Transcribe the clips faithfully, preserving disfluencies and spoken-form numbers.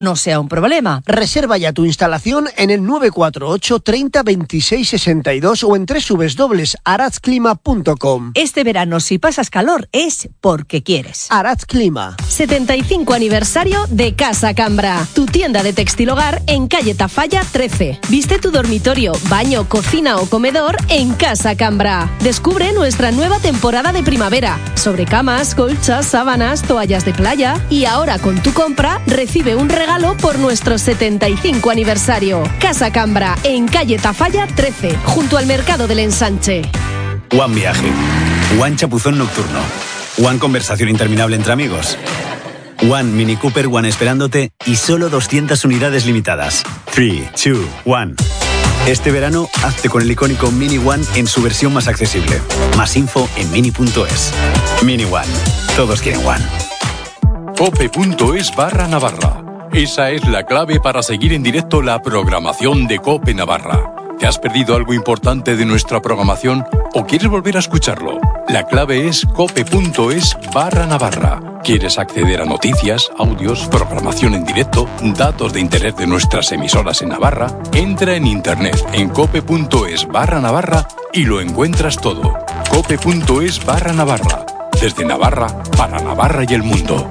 no sea un problema. Reserva ya tu instalación en el nueve cuatro ocho, treinta, veintiséis, sesenta y dos o en doble u doble u doble u punto araz clima punto com. Este verano, si pasas calor, es porque quieres. Araz Clima. setenta y cinco aniversario de Casa Cambra, tu tienda de textil hogar en calle Tafalla trece. Viste tu dormitorio, baño, cocina o comedor en Casa Cambra. Descubre nuestra nueva temporada de primavera, sobre camas, colchas, sábanas, toallas de playa, y ahora con tu compra recibe un regalo por nuestro setenta y cinco aniversario. Casa Cambra, en calle Tafalla trece, junto al Mercado del Ensanche. One Viaje, One Chapuzón Nocturno, One Conversación Interminable entre amigos, One Mini Cooper One esperándote y solo doscientas unidades limitadas. tres, dos, uno. Este verano, hazte con el icónico Mini One en su versión más accesible. Más info en mini punto es. Mini One. Todos quieren One. Cope.es barra Navarra. Esa es la clave para seguir en directo la programación de COPE Navarra. ¿Te has perdido algo importante de nuestra programación o quieres volver a escucharlo? La clave es cope.es barra Navarra. ¿Quieres acceder a noticias, audios, programación en directo, datos de interés de nuestras emisoras en Navarra? Entra en internet en cope.es barra Navarra y lo encuentras todo. cope.es barra Navarra. Desde Navarra, para Navarra y el mundo.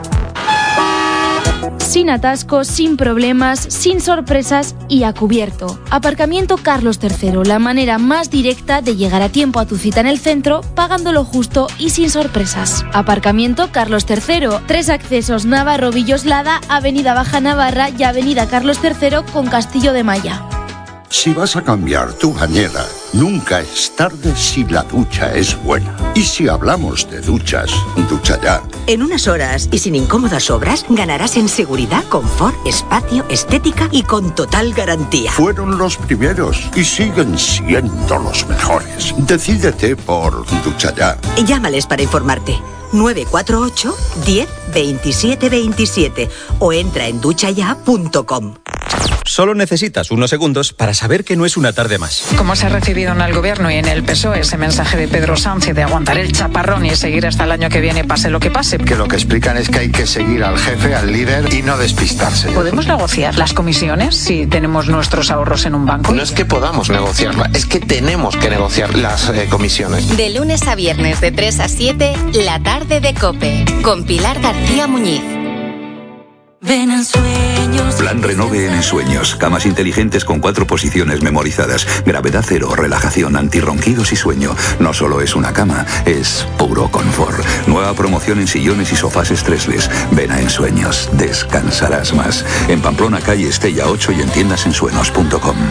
Sin atascos, sin problemas, sin sorpresas y a cubierto. Aparcamiento Carlos tercero, la manera más directa de llegar a tiempo a tu cita en el centro, pagando lo justo y sin sorpresas. Aparcamiento Carlos tercero, tres accesos: Navarro Villoslada, Avenida Baja Navarra y Avenida Carlos tercero con Castillo de Maya. Si vas a cambiar tu bañera, nunca es tarde si la ducha es buena. Y si hablamos de duchas, ducha ya. En unas horas y sin incómodas obras, ganarás en seguridad, confort, espacio, estética y con total garantía. Fueron los primeros y siguen siendo los mejores. Decídete por ducha ya. Llámales para informarte. nueve cuatro ocho, diez, veintisiete, veintisiete o entra en ducha ya punto com. Solo necesitas unos segundos para saber que no es una tarde más. ¿Cómo se ha recibido en el gobierno y en el P S O E ese mensaje de Pedro Sánchez de aguantar el chaparrón y seguir hasta el año que viene, pase lo que pase? Que lo que explican es que hay que seguir al jefe, al líder y no despistarse. ¿Podemos negociar las comisiones si tenemos nuestros ahorros en un banco? No es que podamos negociarlas, es que tenemos que negociar las eh, comisiones. De lunes a viernes de tres a siete, la tarde de COPE, con Pilar García Muñiz. Ven en sueños. Plan Renove en Ensueños. Camas inteligentes con cuatro posiciones memorizadas. Gravedad cero, relajación, antirronquidos y sueño. No solo es una cama, es puro confort. Nueva promoción en sillones y sofás estresless. Ven a Ensueños. Descansarás más. En Pamplona, calle Estella ocho y en tiendas ensueños punto com.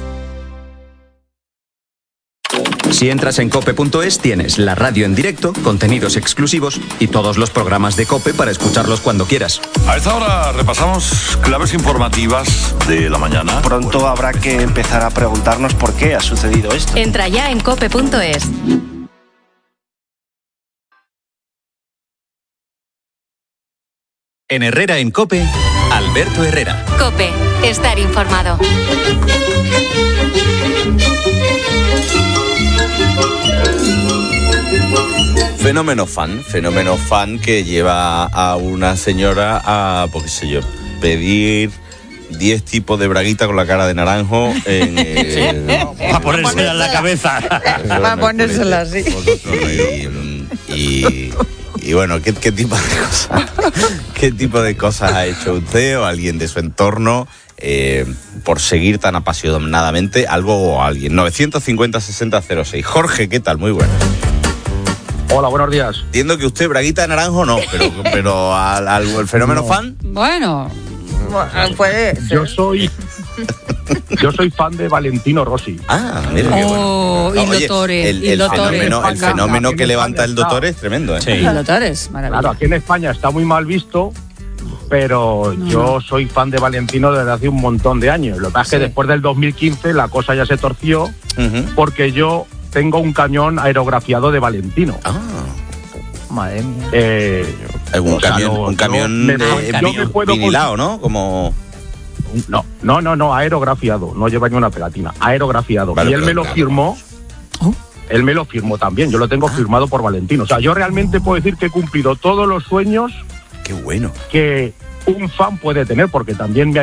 Si entras en cope punto es, tienes la radio en directo, contenidos exclusivos y todos los programas de COPE para escucharlos cuando quieras. A esta hora repasamos claves informativas de la mañana. Pronto bueno. habrá que empezar a preguntarnos por qué ha sucedido esto. Entra ya en cope punto es. En Herrera en COPE, Alberto Herrera. COPE, estar informado. Fenómeno fan, fenómeno fan que lleva a una señora a, pues qué sé yo, pedir diez tipos de braguita con la cara de naranjo en, eh, para ponérsela en la cabeza. Para ponérsela así. Y, y, y bueno, ¿qué, qué tipo de cosas? ¿Qué tipo de cosas ha hecho usted o alguien de su entorno eh, por seguir tan apasionadamente algo o alguien? novecientos cincuenta, sesenta, cero seis. Jorge, ¿qué tal? Muy bueno. Hola, buenos días. Entiendo que usted braguita de naranjo no, pero, pero al, al el fenómeno no. fan. Bueno, puede ser. Yo soy yo soy fan de Valentino Rossi. Ah, mira qué bueno. Oh, y Dottore, el, el, y el Dottore. fenómeno, el fenómeno que levanta el Dottore es tremendo, ¿eh? Sí. El Dottore es maravilloso. Claro, aquí en España está muy mal visto, pero no. yo soy fan de Valentino desde hace un montón de años. Lo que pasa es que sí. después del dos mil quince la cosa ya se torció, uh-huh. porque yo tengo un cañón aerografiado de Valentino. Ah. Madre mía. Eh, un, camión, sea, no, un camión de me, vinilado, ¿no? Como... No, no, no, no, aerografiado. No lleva ni una pegatina. Aerografiado. Vale, y él me lo claro. firmó. ¿Oh? Él me lo firmó también. Yo lo tengo ah. firmado por Valentino. O sea, yo realmente puedo decir que he cumplido todos los sueños. Qué bueno. Que, un fan puede tener, porque también me